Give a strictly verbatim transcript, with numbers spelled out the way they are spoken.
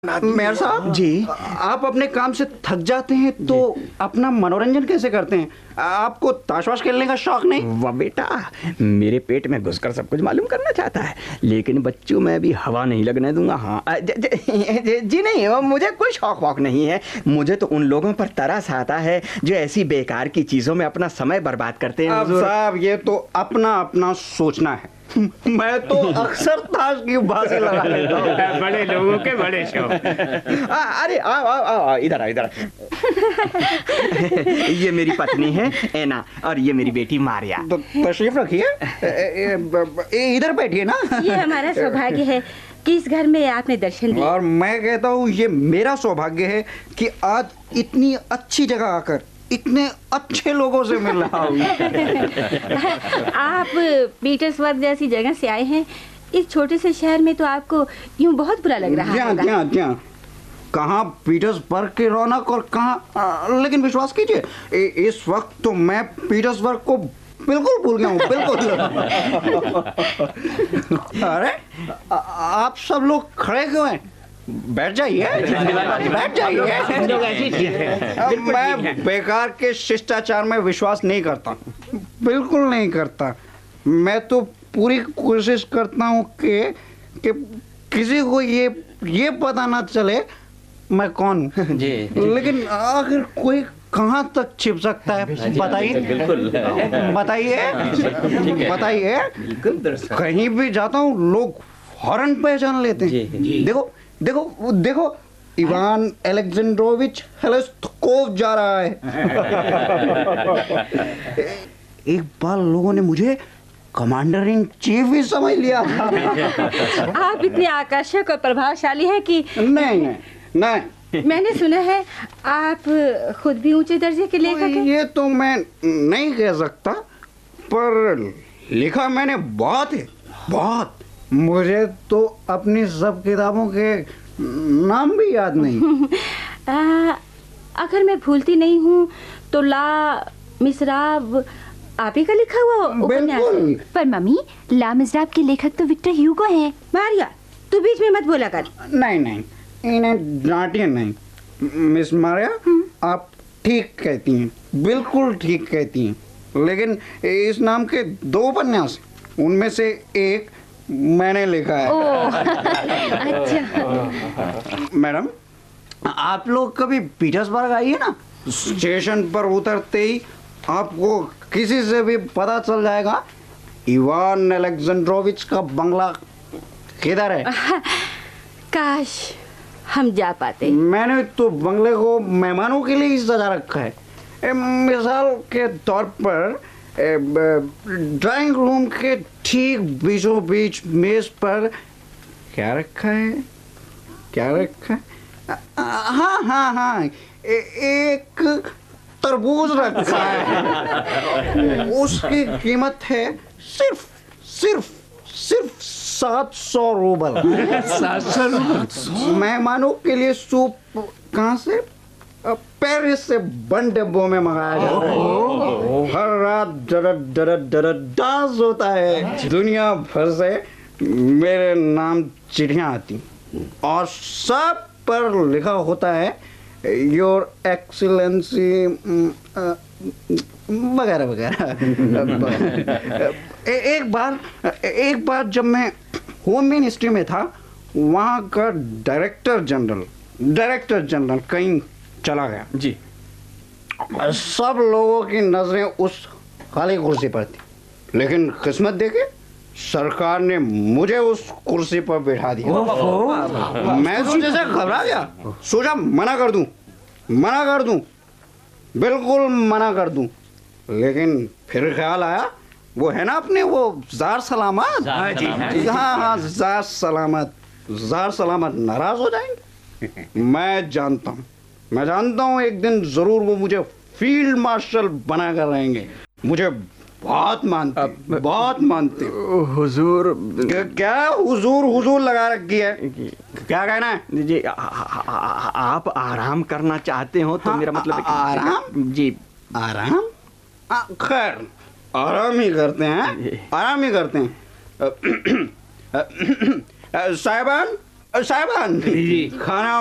Mayor साहब जी, आप अपने काम से थक जाते हैं तो अपना मनोरंजन कैसे करते हैं? आपको ताश खेलने का शौक नहीं? वाह बेटा, मेरे पेट में घुसकर सब कुछ मालूम करना चाहता है, लेकिन बच्चों में भी हवा नहीं लगने दूंगा। हाँ ज, ज, ज, जी नहीं, मुझे कोई शौक वौक नहीं है। मुझे तो उन लोगों पर तरस आता है जो ऐसी बेकार की चीजों में अपना समय बर्बाद करते हैं। अब साहब, ये तो अपना अपना सोचना है। मैं तो अक्सर ताश की बाजी लगा लेता हूँ। बड़े लोगों के बड़े शौक। अरे आओ आओ आओ, इधर आओ इधर। ये मेरी पत्नी है एना और ये मेरी बेटी मारिया। तो तशरीफ रखिए, इधर बैठिए ना। ये हमारा सौभाग्य है कि इस घर में आपने दर्शन दिया। और मैं कहता हूँ ये मेरा सौभाग्य है कि आज इतनी अच्छी जगह आकर इतने अच्छे लोगों से मिल रहा हूँ। आप पीटर्सबर्ग जैसी जगह से आए हैं, इस छोटे से शहर में तो आपको यूं बहुत बुरा लग रहा है। क्या क्या कहाँ पीटर्सबर्ग की रौनक और कहाँ, लेकिन विश्वास कीजिए इस वक्त तो मैं पीटर्सबर्ग को बिल्कुल भूल गया हूँ, बिल्कुल। अरे आप सब लोग खड़े क्यों हैं? बैठ जाइए, बैठ जाइए। मैं बेकार के शिष्टाचार में विश्वास नहीं करता, बिल्कुल नहीं करता। मैं तो पूरी कोशिश करता हूँ कि कि किसी को ये ये पता ना चले मैं कौन हूँ। जी, लेकिन आखिर कोई कहाँ तक छिप सकता है? बताइए, बताइए, बताइए। कहीं भी जाता हूँ लोग फौरन पहचान लेते हैं। देखो देखो देखो, इवान अलेक्जेंड्रोविच हेलेस्टकोव जा रहा है। एक बार लोगों ने मुझे कमांडर इन चीफ ही समझ लिया। आप इतने आकर्षक और प्रभावशाली हैं कि नहीं नहीं नहीं। मैंने सुना है आप खुद भी ऊंचे दर्जे के लेखक हैं। ये तो मैं नहीं कह सकता, पर लिखा मैंने बहुत है, बहुत। मुझे तो अपनी सब किताबों के नाम भी याद नहीं। आ, अगर मैं भूलती नहीं हूँ तो ला मिसराब आप ही का लिखा हुआ उपन्यास है। पर मम्मी, ला मिसराब के लेखक तो विक्टर ह्यूगो हैं। मारिया, तू बीच में मत बोला कर। नहीं नहीं, इन्हें डांटिए नहीं। मिस मारिया, आप ठीक कहती हैं, बिल्कुल ठीक कहती हैं। लेकिन इस नाम के दो उपन्यास, उनमें से एक मैंने लिखा है। अच्छा। मैडम, आप लोग कभी पीटर्सबर्ग आइए ना, स्टेशन पर उतरते ही आपको किसी से भी पता चल जाएगा इवान अलेक्जेंड्रोविच का बंगला किधर है। काश हम जा पाते। मैंने तो बंगले को मेहमानों के लिए ही सजा रखा है। मिसाल के तौर पर ड्राइंग रूम के ठीक बीचों बीच मेज पर क्या रखा है, क्या रखा है? हाँ हाँ हाँ, ए, एक तरबूज रखा है। उसकी कीमत है सिर्फ सिर्फ सिर्फ सात सौ रूबल। सात सौ रूबल मेहमानों के लिए सूप कहाँ से? पेरिस से बंद डिब्बों में मंगाया जाता है। हर रात डर डर डर डांस होता है। दुनिया भर से मेरे नाम चिट्ठियाँ आती और सब पर लिखा होता है योर एक्सीलेंसी वगैरह वगैरह। एक बार एक बार जब मैं होम मिनिस्ट्री में था, वहाँ का डायरेक्टर जनरल डायरेक्टर जनरल कहीं चला गया जी। सब लोगों की नजरें उस खाली कुर्सी पर थी, लेकिन किस्मत देखे सरकार ने मुझे उस कुर्सी पर बैठा दिया। मैं तो जैसे घबरा गया, सोचा मना कर दूं, मना कर दूं, बिल्कुल मना कर दूं। लेकिन फिर ख्याल आया, वो है ना अपने वो जार सलामत। हाँ हाँ, जार सलामत, जार सलामत नाराज हो जाएंगे। मैं जानता हूँ मैं जानता हूँ एक दिन जरूर वो मुझे फील्ड मार्शल बना कर रहेंगे। मुझे बहुत मानते, बहुत मानते। हुजूर, क्या हुजूर हुजूर लगा रखी है? क्या कहना है जी? आ, आ, आ, आप आराम करना चाहते हो तो हाँ, मेरा मतलब आ, आराम जी, आराम। खैर, आराम ही करते हैं, आराम ही करते हैं। साहिबान, साहबान जी। खाना